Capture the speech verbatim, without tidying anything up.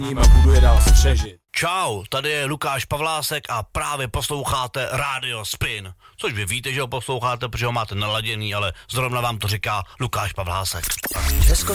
a budu je dál střežit. Čau, tady je Lukáš Pavlásek a právě posloucháte Radio Spin. Což vy víte, že ho posloucháte, protože ho máte naladěný, ale zrovna vám to říká Lukáš Pavlásek. Česko